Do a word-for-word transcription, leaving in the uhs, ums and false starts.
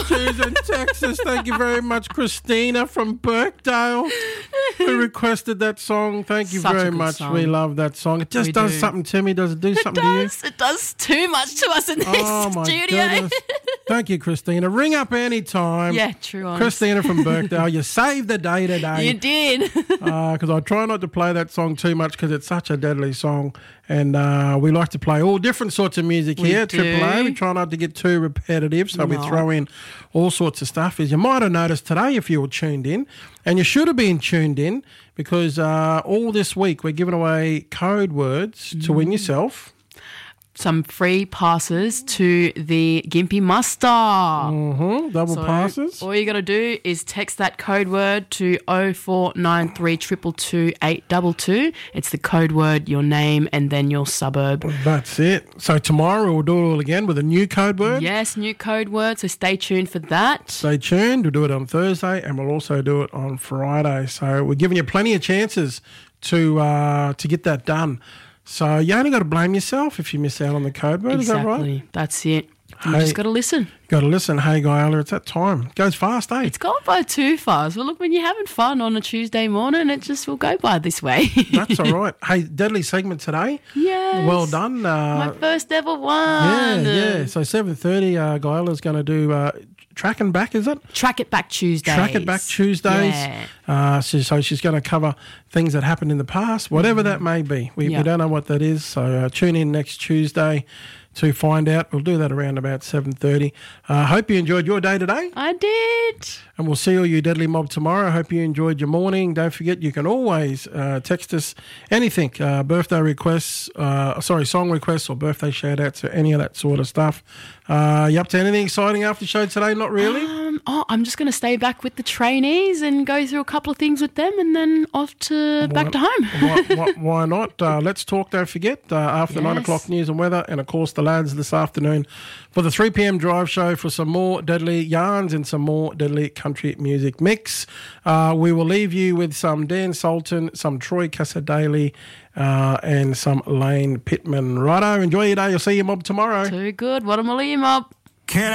She's in Texas. Thank you very much, Christina from Birkdale, who requested that song. Thank you Such a very good much. song. We love that song. It just We does do. something to me. Does it do It something does. to you? It does too much to us in this Oh, my studio. goodness. Thank you, Christina. Ring up any time. Yeah, true. honest. Christina from Birkdale, you saved the day today. You did. Because I try not to play that song too much because it's such a deadly song. And uh, we like to play all different sorts of music We here at do. Triple A. We try not to get too repetitive, so we No. throw in all sorts of stuff. As you might have noticed today if you were tuned in, and you should have been tuned in because uh, all this week we're giving away code words to win yourself. Some free passes to the Gympie Muster. Mm-hmm. Double So passes. all you got to do is text that code word to oh four nine three two two two eight two two. It's the code word, your name, and then your suburb. That's it. So tomorrow we'll do it all again with a new code word. Yes, new code word, so stay tuned for that. Stay tuned. We'll do it on Thursday and we'll also do it on Friday. So we're giving you plenty of chances to uh, to get that done. So you only got to blame yourself if you miss out on the code word. Is that right? Exactly. That's it. You Hey. just got to listen. Got to listen. Hey, Guyla, it's that time. It goes fast, eh? It's gone by too fast. Well, look, when you're having fun on a Tuesday morning, it just will go by this way. That's all right. Hey, deadly segment today. Yes. Well done. My Uh, first ever yeah, one. yeah. So seven thirty, uh, Guyla's going to do uh, track and back, is it? Track It Back Tuesdays. Track It Back Tuesdays. Yeah. Uh, so, so she's going to cover things that happened in the past, whatever that may be. We, we Yeah. don't know what that is. So uh, tune in next Tuesday to find out. We'll do that around about seven thirty. I uh, hope you enjoyed your day today. I did. And we'll see all you Deadly Mob tomorrow. I hope you enjoyed your morning. Don't forget, you can always uh, text us anything, uh, birthday requests, uh, sorry, song requests or birthday shout-outs or any of that sort of stuff. Uh, you up to anything exciting after the show today? Not really? Um, oh, I'm just going to stay back with the trainees and go through a couple of things with them and then off to back to home. why, why, why not? Uh, let's talk, don't forget, uh, after nine Yes. o'clock news and weather, and of course the lads this afternoon for the three p.m. drive show for some more deadly yarns and some more deadly country music mix. Uh, we will leave you with some Dan Sultan, some Troy Casadale, uh, and some Lane Pittman. Righto, enjoy your day. You'll see your mob tomorrow. Too good. What a Malia mob. Can